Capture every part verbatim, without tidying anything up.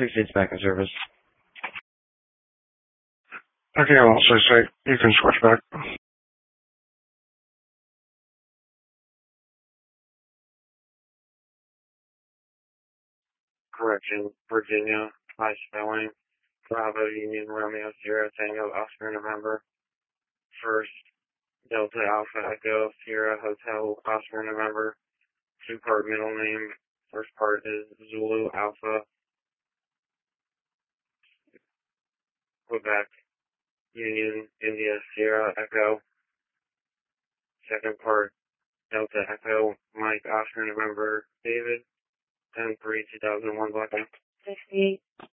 Six States back in service. Okay, I'll also say you can switch back. Correction, Virginia, high spelling, Bravo Union Romeo Sierra Tango Oscar November, first Delta Alpha Echo Sierra Hotel Oscar November, two part middle name, first part is Zulu Alpha, Quebec Union India Sierra Echo, second part Delta Echo Mike Oscar November David, ten three two thousand one Black sixty-eight.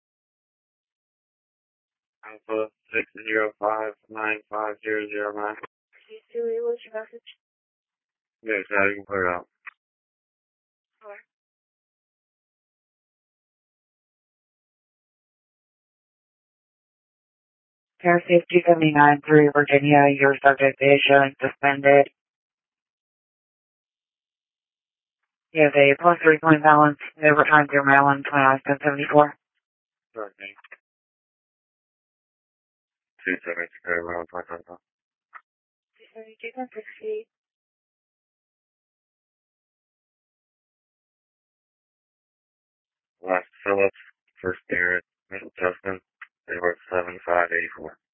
Alpha six zero five nine five zero zero nine. Please, Julie, what's your message? Yes, now you can put it out. Sure. Air Safety seventy-nine three Virginia, your subject is showing suspended. You have a plus three point balance, overtime through Maryland, twenty-nine seventy-four. Sure, thanks. two seventy-two, Maryland, twenty-nine seventy-four. two seventy-two, sixty-eight. Last Phillips, first Garrett, Middle Tuscan, they were seven five eighty-four.